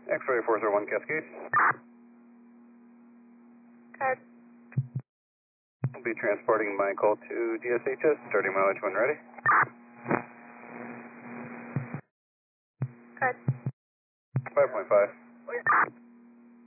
X-ray 401 Cascade. Good. I'll be transporting my call to DSHS, starting mileage when ready. Good. 5.5.